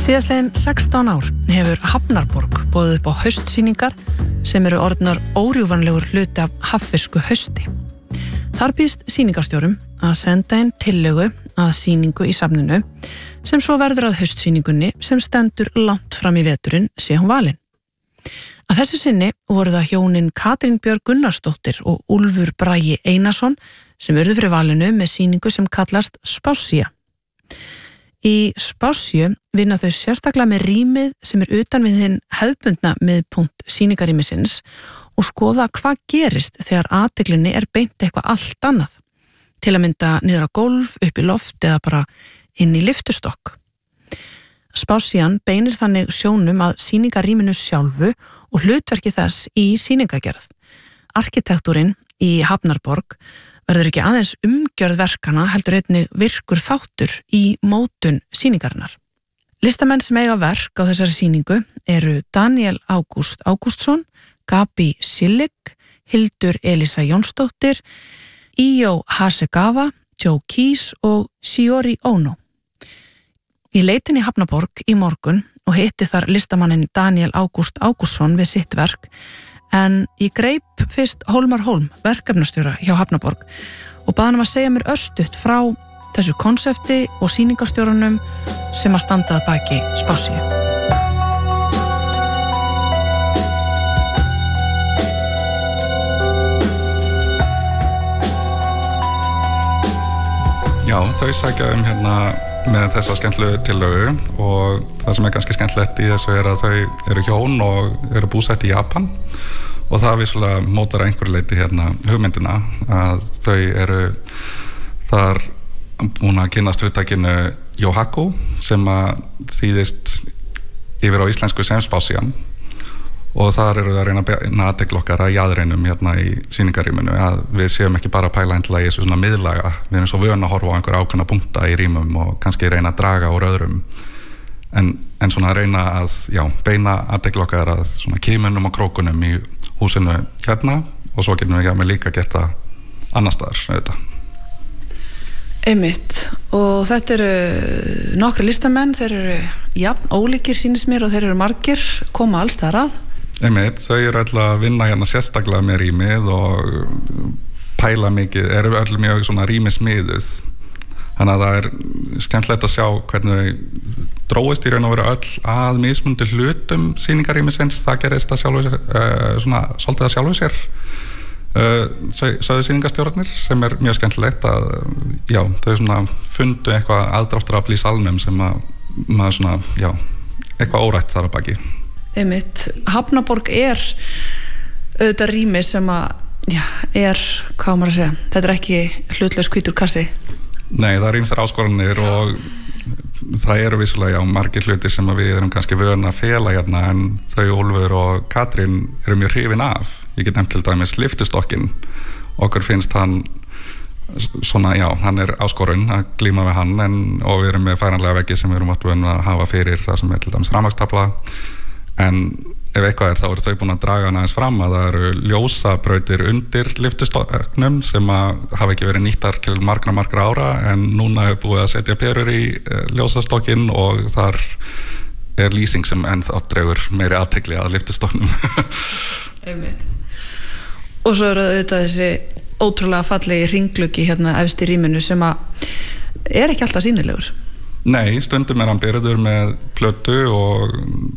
Síðastliðin 16 ár hefur Hafnarborg boðið upp á haustsýningar sem eru orðnar órjúfanlegur hluti af hafnfirsku hausti. Þar býðst sýningarstjórum að senda inn tillögu að sýningu í safninu sem svo verður að haustsýningunni sem stendur langt fram í veturinn sé hún valin. Að þessu sinni voru það hjónin Katrín Björg Gunnarsdóttir og Úlfur Bragi Einarsson sem urðu fyrir valinu með sýningu sem kallast Spássía. Í Spássíu vinna þau sérstaklega með rýmið sem utan við hinn hefðbundna miðpunkt sýningarrýmisins og skoða hvað gerist þegar athyglinni beint eitthvað allt annað, til að mynda niður á gólf, upp í loft eða bara inn í lyftustokk. Spássían beinir þannig sjónum að sýningarrýminu sjálfu og hlutverki þess í sýningagerð. Arkitektúrin í Hafnarborg verður ekki aðeins umgjörð verkana heldur einnig virkur þáttur í mótun sýningarinnar. Listamenn sem eiga verk á þessari sýningu eru Daniel Ágúst Ágústsson, Gabi Sillig, Hildur Elísa Jónsdóttir, Io Hasegawa, Joe Keys og Shiori Ono. Ég leitin í Hafnarborg í morgun og hitti þar listamanninn Daniel Ágúst Ágústsson við sitt verk, en ég greip fyrst Hólmar Hólm, verkefnastjóra hjá Hafnarborg, og bað hann að segja mér örstutt frá þessu konsepti og sýningarstjórunum sem að standa að baki Spássíu. Já, þau sækja hérna með þessa skemmtilegu tillögu og það sem kannski skemmtilegt í þessu að þau eru hjón og eru búsett í Japan og það vissulega mótar að einhverju leyti hérna hugmyndina að þau eru þar búin að kynnast hugtakinu Yohaku sem að þýðist yfir á íslensku sem Spássían og þar eru að reyna að beina athygli okkar að jaðrinum hérna í sýningarrýminu að við séum ekki bara að pæla endilega í þessu svona miðlaga, við erum svo vön að horfa á einhver ákveðna punkta í rýmum og kannski reyna að draga úr öðrum en svona reyna að beina athygli okkar að svona kímunum og krókunum í húsinu hérna og svo getum við líka gert það annars staðar auðvitað. Einmitt, og þetta eru nokkri listamenn, þeir eru jafn ólíkir sýnist mér og þeir eru margir, koma alls þar að. Einmitt, þau eru öll að vinna hérna sérstaklega með rýmið og pæla mikið, eru öll mjög svona rýmismiðuð. Þannig að það er skemmtilegt að sjá hvernig dróist í raun og veru öll að mismunandi hlutum sýningarrýmisins, það gerist að sjálfu svona svolítið að sjálfu sér. Sögðu sýningarstjórarnir sem mjög skemmtilegt að þau svona fundu eitthvað aðdráttarafl í salnum sem að maður svona, eitthvað órætt þar að baki. Einmitt, Hafnarborg auðvitað rými sem að hvað maður að segja, þetta ekki hlutlaus hvítur kassi. Nei, það ýmsar áskoranir og það eru vissulega margir hlutir sem við erum kannski vön að fela hérna en þau Úlfur og Katrín eru mjög hrifin af. Ég get nefnt til dæmis lyftustokkin. Okkur finnst hann svona, hann áskorun að glíma við hann og við erum með færanlega veggi sem við erum átt vön að hafa fyrir það sem til dæmis rafmagnstafla. En ef eitthvað þá eru þau búin að draga hann aðeins fram að það eru ljósabrautir undir lyftustoknum sem að hafa ekki verið nýttar til margra ára en núna er búið að setja perur í ljósastokkin og þar lýsing sem ennþá dregur meiri athygli að lyftustoknum. Einmitt. Og svo eru auðvitað þessi ótrúlega fallegi hringgluggi hérna efst í rýminu sem að ekki alltaf sýnilegur. Nei, stundum hann byrður með plötu og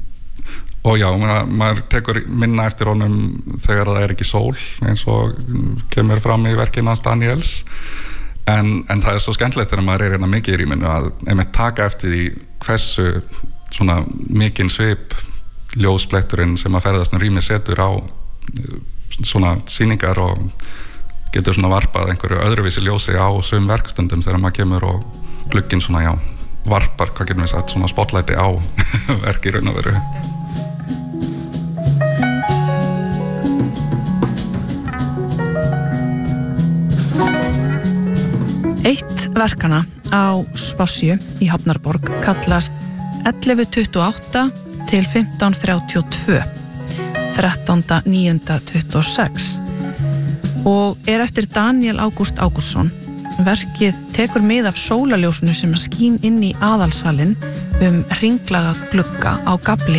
maður tekur minna eftir honum þegar það ekki sól eins og kemur fram í verkinu hans Daniels en það er svo skemmtilegt þegar maður hérna mikið í rýminu að einmitt taka eftir því hversu svona mikinn svip ljósbletturinn sem að ferðast rýmið setur á svona sýningar og getur svona varpað einhverju öðruvísi ljósi á sum verkstundum þegar maður kemur og glugginn svona varpar, hvað getum við sagt, svona spotlighti á verk í raun og veru. Eitt verkana á Spássíu í Hafnarborg kallast 1128 til 1532 13.9.26 og eftir Daniel Ágúst Ágústsson. Verkið tekur mið af sólarljósinu sem skín inn í aðalsalinn hringlaga glugga á gafli